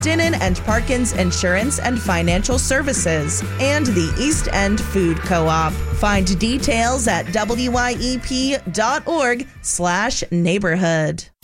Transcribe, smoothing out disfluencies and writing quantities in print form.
Dinnan and Parkins Insurance and Financial Services, and the East End Food Co-op. Find details at wyep.org/neighborhood.